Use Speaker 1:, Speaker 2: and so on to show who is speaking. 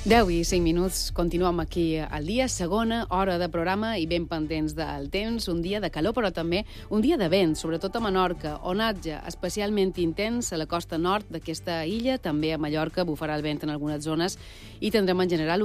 Speaker 1: 10 i 5 minuts, continuem aquí al dia, segona hora de programa i ben pendents del temps, un dia de calor però també un dia de vent, sobretot a Menorca, onatge especialment intens a la costa nord d'aquesta illa, també a Mallorca bufarà el vent en algunes zones i tindrem en general